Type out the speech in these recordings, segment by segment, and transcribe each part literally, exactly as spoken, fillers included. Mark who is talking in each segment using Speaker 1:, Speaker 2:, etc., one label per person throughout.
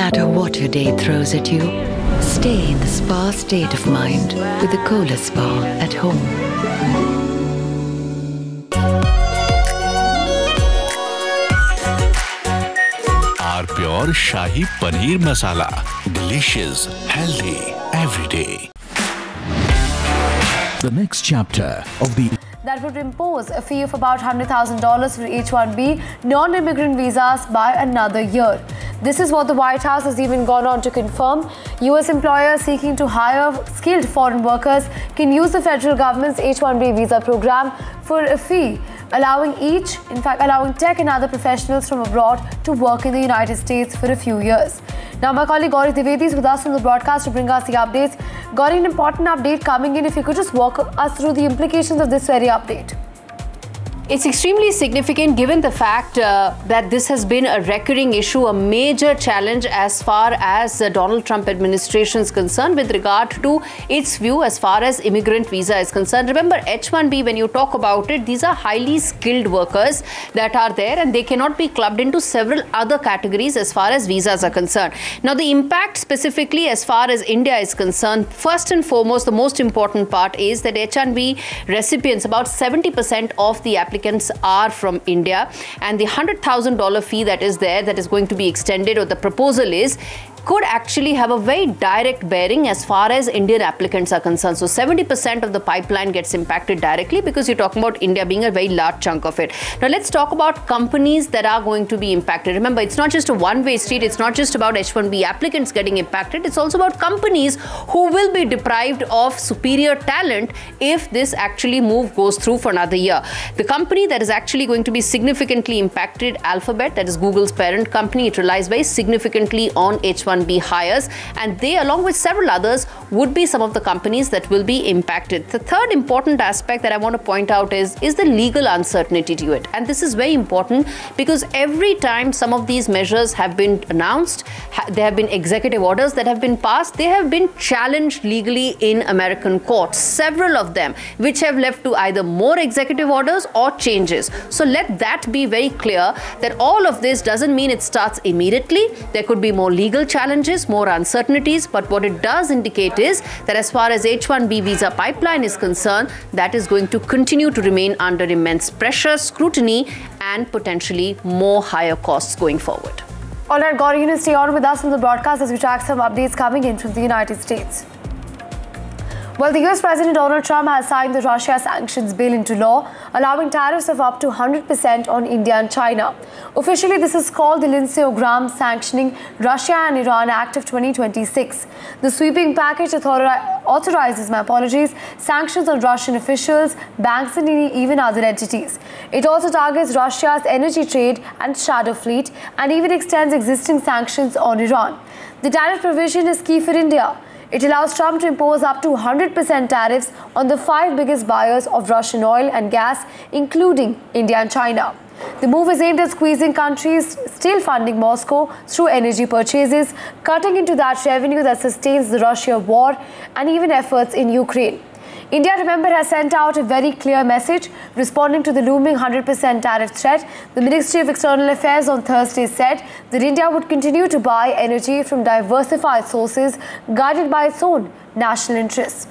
Speaker 1: matter what your day throws at you, stay in the spa state of mind with the Kohler Spa at home.
Speaker 2: Our pure Shahi Paneer Masala. Delicious, healthy, every day.
Speaker 3: The next chapter of the
Speaker 4: that would impose a fee of about one hundred thousand dollars for H one B non-immigrant visas by another year. This is what the White House has even gone on to confirm. U S employers seeking to hire skilled foreign workers can use the federal government's H one B visa program for a fee, allowing each, in fact, allowing tech and other professionals from abroad to work in the United States for a few years. Now, my colleague Gauri Dwivedi is with us from the broadcast to bring us the updates. Gauri, an important update coming in. If you could just walk us through the implications of this very update.
Speaker 5: It's extremely significant given the fact uh, that this has been a recurring issue, a major challenge as far as the Donald Trump administration is concerned with regard to its view as far as immigrant visa is concerned. Remember, H one B, when you talk about it, these are highly skilled workers that are there and they cannot be clubbed into several other categories as far as visas are concerned. Now, the impact specifically as far as India is concerned, first and foremost, the most important part is that H one B recipients, about seventy percent of the applicants applicants are from India, and the one hundred thousand dollar fee that is there, that is going to be extended, or the proposal is, could actually have a very direct bearing as far as Indian applicants are concerned. So seventy percent of the pipeline gets impacted directly because you're talking about India being a very large chunk of it. Now let's talk about companies that are going to be impacted. Remember, it's not just a one-way street. It's not just about H one B applicants getting impacted. It's also about companies who will be deprived of superior talent if this actually move goes through for another year. The company that is actually going to be significantly impacted, Alphabet, that is Google's parent company, it relies very significantly on H one B hires, and they, along with several others, would be some of the companies that will be impacted. The third important aspect that I want to point out is is the legal uncertainty to it, and this is very important because every time some of these measures have been announced, ha there have been executive orders that have been passed, they have been challenged legally in American courts, several of them, which have led to either more executive orders or changes. So let that be very clear that all of this doesn't mean it starts immediately. There could be more legal challenges challenges, more uncertainties, but what it does indicate is that as far as H one B visa pipeline is concerned, that is going to continue to remain under immense pressure, scrutiny, and potentially more higher costs going forward.
Speaker 4: All right, Gauri, you stay on with us on the broadcast as we track some updates coming in from the United States. Well, the U S President Donald Trump has signed the Russia sanctions bill into law, allowing tariffs of up to one hundred percent on India and China. Officially, this is called the Lindsey Graham Sanctioning Russia and Iran Act of twenty twenty-six. The sweeping package authorizes, my apologies, sanctions on Russian officials, banks, and even other entities. It also targets Russia's energy trade and shadow fleet, and even extends existing sanctions on Iran. The tariff provision is key for India. It allows Trump to impose up to one hundred percent tariffs on the five biggest buyers of Russian oil and gas, including India and China. The move is aimed at squeezing countries still funding Moscow through energy purchases, cutting into that revenue that sustains the Russia war and even efforts in Ukraine. India, remember, has sent out a very clear message responding to the looming one hundred percent tariff threat. The Ministry of External Affairs on Thursday said that India would continue to buy energy from diversified sources guided by its own national interests.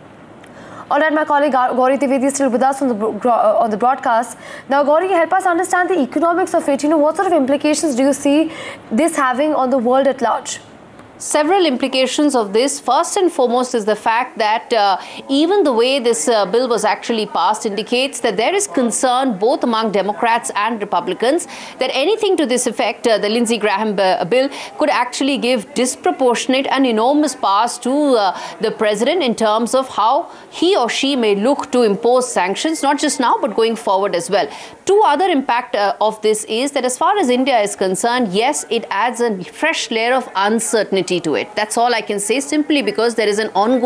Speaker 4: All right, my colleague Gauri Dwivedi is still with us on the, on the broadcast. Now, Gauri, help us understand the economics of it. You know, what sort of implications do you see this having on the world at large?
Speaker 5: Several implications of this. First and foremost is the fact that uh, even the way this uh, bill was actually passed indicates that there is concern both among Democrats and Republicans that anything to this effect, uh, the Lindsey Graham bill, could actually give disproportionate and enormous powers to uh, the president in terms of how he or she may look to impose sanctions, not just now, but going forward as well. Two other impact uh, of this is that as far as India is concerned, yes, it adds a fresh layer of uncertainty to it. That's all I can say, simply because there is an ongoing